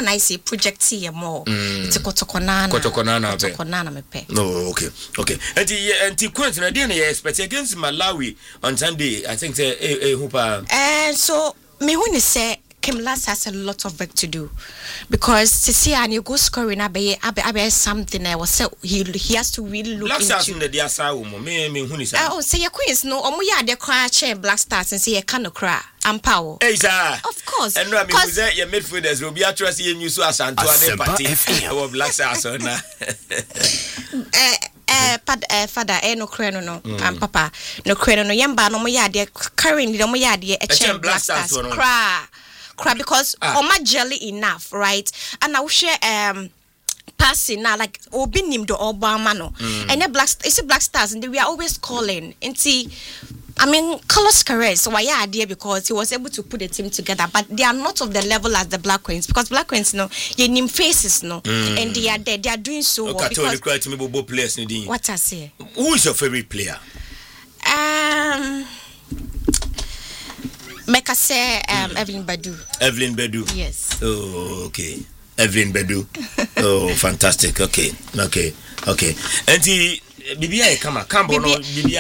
and I say project here more. It's a kotokonana mepe. No, okay. And the Queens na dey na expect against Malawi on Sunday. I think say Hooper. And so me when say Kim Last has a lot of work to do because see and you go scoring abe something I was say he has to really look Black into. Stars in the Diasa me who is say your Queens no omo ya de cry chair Black Stars and say you can cry and power. Hey sir. Of course. And no I mean say your midfielders will be actually you so asanto ade party our Black Stars na. Father no creno no and papa no creno no yamba no mo ya de currently no mo ya de chair Black Stars cry because oma jelly enough right and I will share passing now like obi nim do Obama no and the Black Stars and we are always calling into I mean Carlos Carrez so why idea because he was able to put the team together but they are not of the level as the Black Queens because Black Queens no you name faces no and they are there they are doing so well because players what I say who is your favorite player Meka say Evelyn Badu. Yes. Oh, okay. Evelyn Badu. Oh, fantastic. Okay. And the Bibia kama kambo no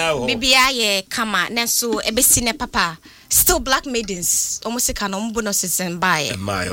Bibia kama nenso ebesi ne papa still Black Maidens almost can bonuses and buy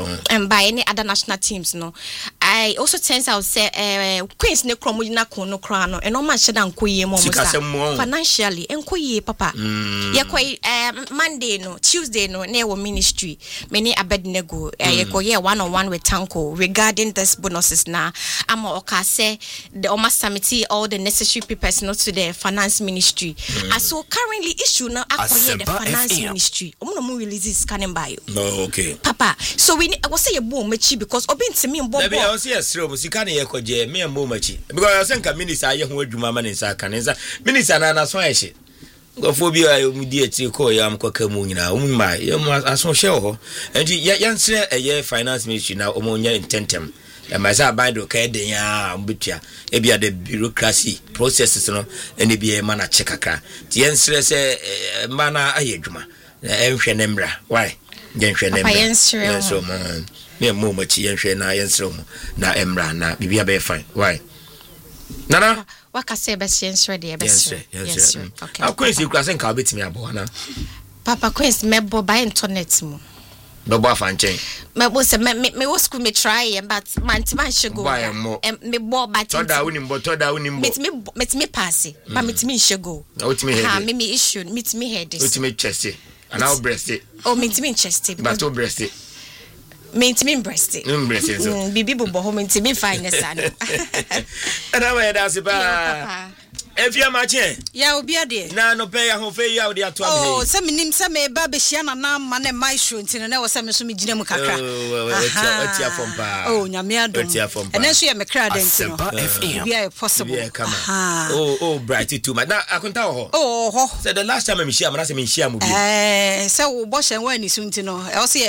any other national teams no I also tends I would say Queens ne kromo na kono krano and no man sheda nkoye mo financially enkoye papa ye kwai Monday no Tuesday no na wo ministry many Abednego ye koye one-on-one with Tanko regarding this bonuses na ama oka say the Oma Summit all the necessary papers not to the finance ministry so currently issue now akoye the finance ministry omo releases scanning by no okay papa so we I was say a boom machi because obi ntimi mbo I was here strobe sika na ye koje me mbo machi because I say minister aye ho adwuma ma ne nsa kanenza minister na so ahye gofo bi ayo mudi ati ko ya amkwaka mu nyina umma ye aso hye ho enti yansre eye finance ministry na omo nya intentem ma say abando ka den ya mbetua e bia the bureaucracy processes no ene bia ma na chekaka ti yansre se mana aye adwuma enhwe nemra why yenhwe nemra so man me mo machi yenhwe na yensro mo na emra na bibia be fine why nana waka say best yensre de best yes okay Queens you say nka obetimi abo na papa Queens mebo by internet mo bebo afanchen mebo say me wo school me try but man shego me bo but toda unimbo me pass but me shego ha me issue me head this chest and now breast it oh me chest but to breast it me breast it so bibi bobo ho me fine sana and I wear that ba if you imagine ya obi ade na no pay ya ho fe ya odi ato am oh se minim se me ba be hia na ma na mai show ntine na wo se me so me gina mu kakra oti afom pa oh nyame adom ene so ye me kra den ntino bi are possible oh bright too much na akunta ho so the last time me share na se me share mu bi se wo bo hye wa ni so ntino e wo se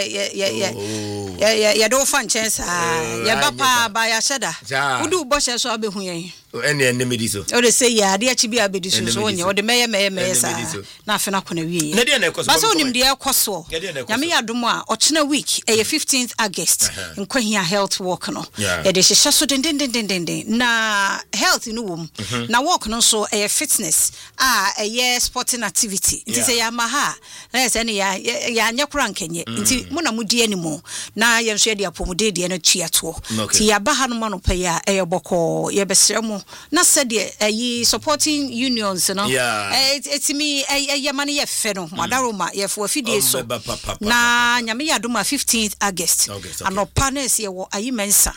ye do fan chance ye ba pa ba ya sheda wudu bo hye so abehu yen ene me di so o de say ya de achi bi abedi so so onye o de meye sa na afi na kona wie na de na ekoso ba so nim de ekoso nyame ya dom a ochena week 15th August nkwahia health walk no e de hye so den na health no wom na walk no so fitness sporting activity nti say ya maha na say ne ya nyekura nkenye nti mo na mudi animo na ye nso de apomode de na tuato ti ya ba ha no ma no pa ya boko ye besremo na said supporting unions no it's me yamani ye fe no madaroma ye for fidie so na nyame ya doma 15th August anopa na se wo ayimensa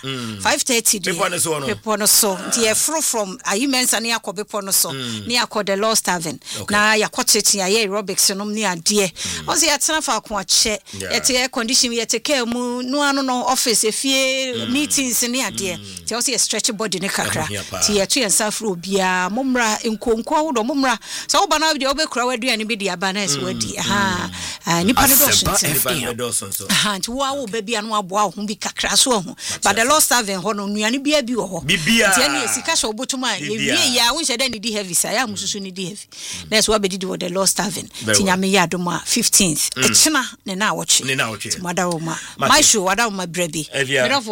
5:30 people no so ye from ayimensa na yakobepo no so na yakọ the Lost Haven na yakọtete ya aerobics no ni ade o se yatena fa ko ache yete air condition yete care mu no ano no office efie meetings ni ade ti o se stretch body ne kakra ti ye tu yensa fro bia momra enkonko awodo momra so wo bana bi obekura waduane bi dia bana es wadi nipa ne do so nti wo awo ba bia no aboa ho bi kakra so ho but the Lost Haven ho no nuane bia bi ho nti ene esika so botuma ye wie ya wo nhede ne di heavy sa ya mususu ne di heavy na so abedi di the Lost Haven ti nyame ya do ma 15th echina ne na woche ti madawoma my show wadawoma brebi